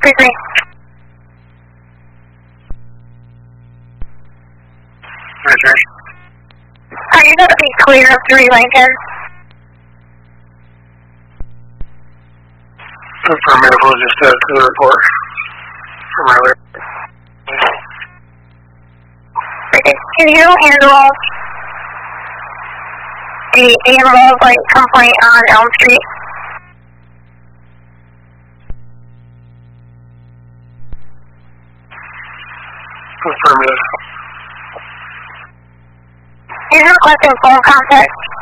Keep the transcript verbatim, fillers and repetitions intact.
three three. Roger. Are you going to be clear of three Lincoln? Affirmative, we'll just uh, do the report from earlier. Can you handle the animal like complaint on Elm Street? Affirmative. You're requesting phone contact.